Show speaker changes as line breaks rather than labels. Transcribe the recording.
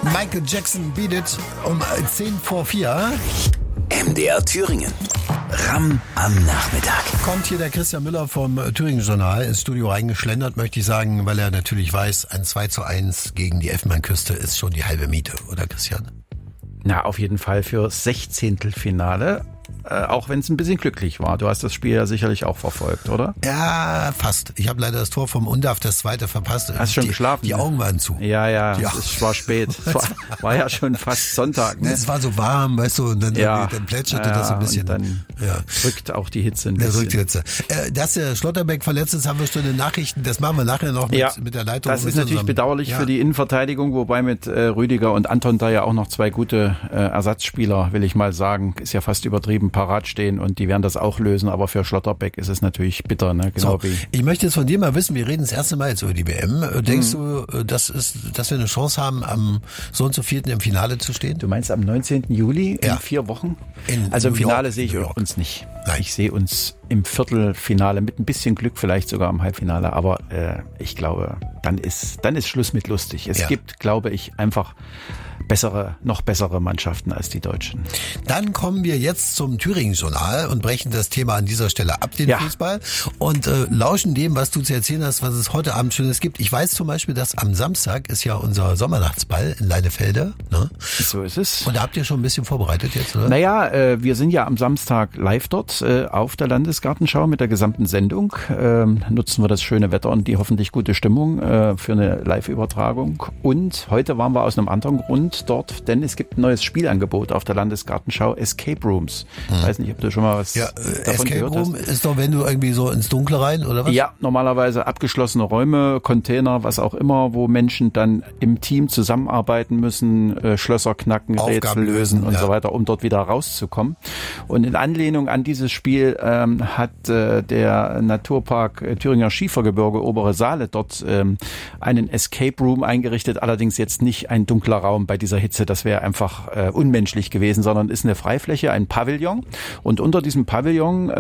Michael Jackson Beat It um 10:04.
MDR Thüringen. Ram am Nachmittag.
Kommt hier der Christian Müller vom Thüringen-Journal ins Studio reingeschlendert, möchte ich sagen, weil er natürlich weiß, ein 2:1 gegen die Elfenbeinküste ist schon die halbe Miete, oder Christian?
Na, auf jeden Fall für 16. Auch wenn es ein bisschen glücklich war. Du hast das Spiel ja sicherlich auch verfolgt, oder?
Ja, fast. Ich habe leider das Tor vom Undav, das zweite, verpasst.
Hast schon geschlafen?
Die Augen waren zu.
Ja, es war spät. Es war ja schon fast Sonntag. Ne?
Es war so warm, weißt du, und dann plätscherte das ein bisschen.
Und dann drückt auch die Hitze ein bisschen.
Drückt die Hitze. Dass der Schlotterbeck verletzt ist, haben wir schon in den Nachrichten. Das machen wir nachher noch mit der Leitung.
Das ist natürlich bedauerlich für die Innenverteidigung, wobei mit Rüdiger und Anton da ja auch noch zwei gute Ersatzspieler, will ich mal sagen, ist ja fast übertrieben, parat stehen und die werden das auch lösen, aber für Schlotterbeck ist es natürlich bitter, ne? Genau wie.
Ich möchte jetzt von dir mal wissen, wir reden das erste Mal jetzt über die WM. Denkst du, dass wir eine Chance haben, am so und so 4. im Finale zu stehen?
Du meinst am 19. Juli in 4 Wochen? Also im Finale sehe ich uns nicht.
Nein.
Ich sehe uns im Viertelfinale mit ein bisschen Glück, vielleicht sogar im Halbfinale, aber ich glaube, dann ist Schluss mit lustig. Es gibt, glaube ich, einfach noch bessere Mannschaften als die Deutschen.
Dann kommen wir jetzt zum Thüringen-Journal und brechen das Thema an dieser Stelle ab, den Fußball, und lauschen dem, was du zu erzählen hast, was es heute Abend Schönes gibt. Ich weiß zum Beispiel, dass am Samstag ist ja unser Sommernachtsball in Leinefelde. Ne?
So ist es.
Und da habt ihr schon ein bisschen vorbereitet jetzt, oder?
Naja, wir sind ja am Samstag live dort auf der Landesgartenschau mit der gesamten Sendung. Nutzen wir das schöne Wetter und die hoffentlich gute Stimmung für eine Live-Übertragung. Und heute waren wir aus einem anderen Grund dort, denn es gibt ein neues Spielangebot auf der Landesgartenschau, Escape Rooms. Ich weiß nicht, ob du schon mal was davon
Escape
gehört hast.
Room ist doch, wenn du irgendwie so ins Dunkle rein, oder was?
Ja, normalerweise abgeschlossene Räume, Container, was auch immer, wo Menschen dann im Team zusammenarbeiten müssen, Schlösser knacken, Rätsel lösen und so weiter, um dort wieder rauszukommen. Und in Anlehnung an dieses Spiel hat der Naturpark Thüringer Schiefergebirge Obere Saale dort einen Escape Room eingerichtet, allerdings jetzt nicht ein dunkler Raum bei dieser Hitze, das wäre einfach unmenschlich gewesen, sondern ist eine Freifläche, ein Pavillon, und unter diesem Pavillon